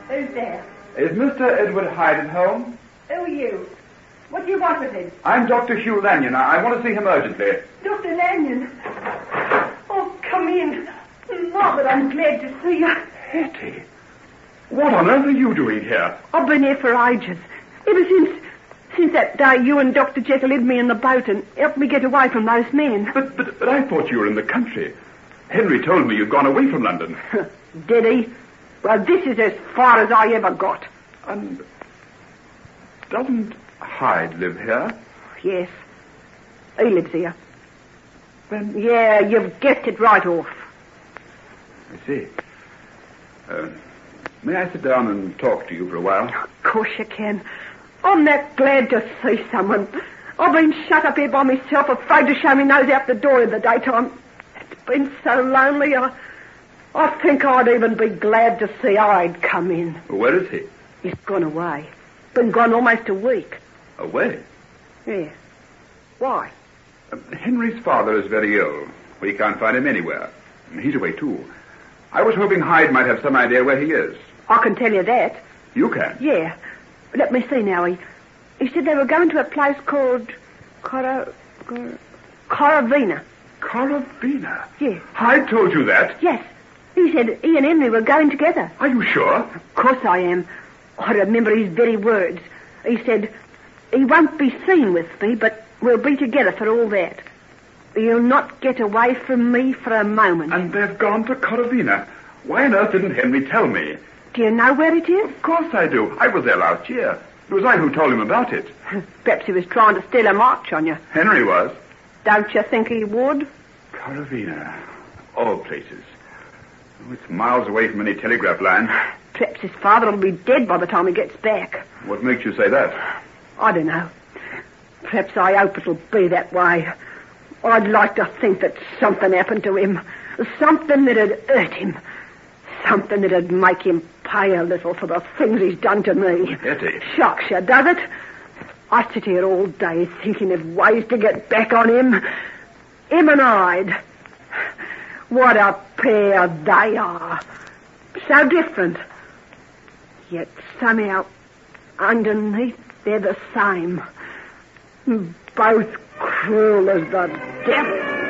Who's there? Is Mr. Edward Hyde at home? Who are you? What do you want with him? I'm Dr. Hugh Lanyon. I want to see him urgently. Dr. Lanyon? Oh, come in. Margaret, I'm glad to see you. Hetty, what on earth are you doing here? I've been here for ages. Ever since that day you and Dr. Jekyll hid me in the boat and helped me get away from those men. But I thought you were in the country. Henry told me you'd gone away from London. Did he? Well, this is as far as I ever got. And doesn't Hyde live here? Yes. He lives here. Then... Yeah, you've guessed it right off. I see. May I sit down and talk to you for a while? Of course you can. I'm that glad to see someone. I've been shut up here by myself, afraid to show me nose out the door in the daytime. It's been so lonely, I think I'd even be glad to see Hyde come in. Where is he? He's gone away. Been gone almost a week. Away? Yeah. Why? Henry's father is very ill. We can't find him anywhere. He's away, too. I was hoping Hyde might have some idea where he is. I can tell you that. You can? Yeah. Let me see now. He said they were going to a place called Coravina. Coravina? Yes. Hyde told you that? Yes. He said he and Henry were going together. Are you sure? Of course I am. I remember his very words. He said, he won't be seen with me, but we'll be together for all that. He'll not get away from me for a moment. And they've gone to Coravina. Why on earth didn't Henry tell me? Do you know where it is? Of course I do. I was there last year. It was I who told him about it. Perhaps he was trying to steal a march on you. Henry was. Don't you think he would? Coravina. All places. Oh, it's miles away from any telegraph line. Perhaps his father will be dead by the time he gets back. What makes you say that? I don't know. Perhaps I hope it'll be that way. I'd like to think that something happened to him. Something that'd hurt him. Something that'd make him pay a little for the things he's done to me. Hetty. Shocks you, does it? I sit here all day thinking of ways to get back on him. Him and Hyde. What a pair they are. So different. Yet somehow, underneath, they're the same. Both cruel as the devil.